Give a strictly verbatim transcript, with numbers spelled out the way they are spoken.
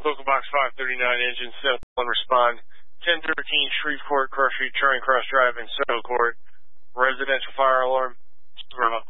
Local Box five thirty-nine, engine set up and respond. ten thirteen Shreveport, Cross Street, Charing Cross Drive in Soho Court. Residential fire alarm. Bravo.